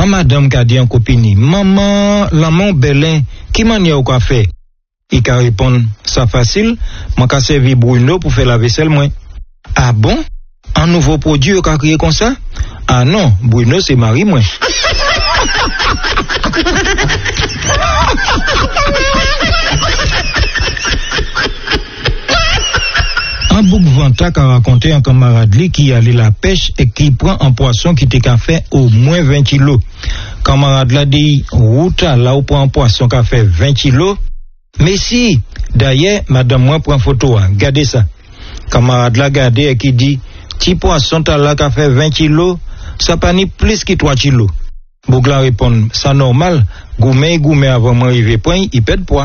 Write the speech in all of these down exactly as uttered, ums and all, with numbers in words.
madame ka dit en copine, maman, l'amour belin, qui manière ou quoi fait? Il ka répondre, ça facile, moi ka servi Bruno pour faire la vaisselle moi. Ah bon? Un nouveau produit ou ka créé comme ça? Ah non, Bruno c'est mari moi. Un bouc Vantac a raconté un camarade lui qui allait la pêche et qui prend un poisson qui était qu'à fait au moins vingt kilos. Camarade l'a dit, route là où prend un poisson qui a fait vingt kilos. Mais si, d'ailleurs, madame moi prend photo, hein. Regardez ça. Camarade l'a gardé et qui dit, petit poisson là qui a fait vingt kilos, ça pas ni plus que trois kilos. Bougla répond, ça normal, gourmet, gourmet avant moi arriver point, il perd poids.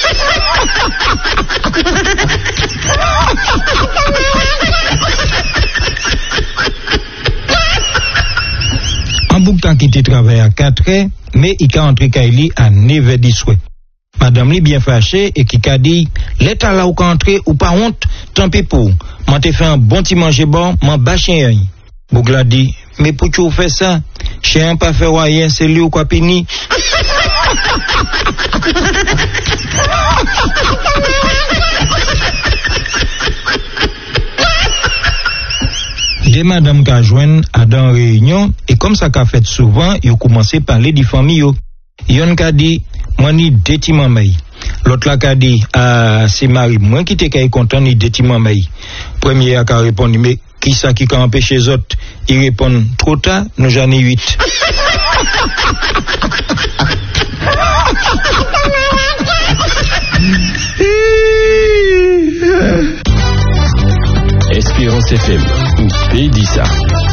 Un bouc temps qui était travaillé à quatre heures, mais il a entré Kaili à neuf heures du soir. Madame li bien fâchée et qui a dit, l'état là où qu'a entré ou pas honte, tant pis pour. M'en t'ai fait un bon petit manger bon, m'en bâche un. Bougla dit, mais pour tu faire ça, chien pas fait rien, c'est lui ou quoi pini. Des madame qui joignent à dans réunion et comme ça qu'a fait souvent, ils ont commencé à parler de famille. Yon ka dit, moi ni deux petits mamans. L'autre là qu'a dit, ah c'est Marie, moi qui t'ai content ni deux petits mamans. Premier a répondu, mais qui ça qui a empêché les autres? Il répond, trop tard, nous j'en ai huit. Espérance F M, ou P dit ça.